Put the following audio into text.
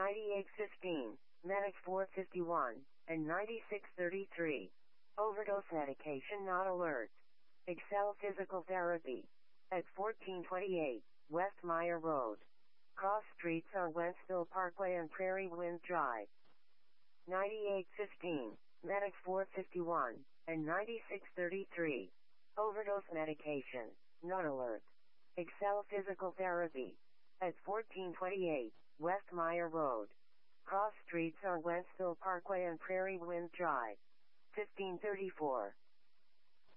9815, Medic 451, and 9633. Overdose medication not alert. Excel Physical Therapy. At 1428, West Meyer Road. Cross streets are Wentzville Parkway and Prairie Wind Drive. 9815, Medic 451, and 9633. Overdose medication not alert. Excel Physical Therapy. At 1428, West Meyer Road. Cross streets are Wentzville Parkway and Prairie Wind Drive. 1534.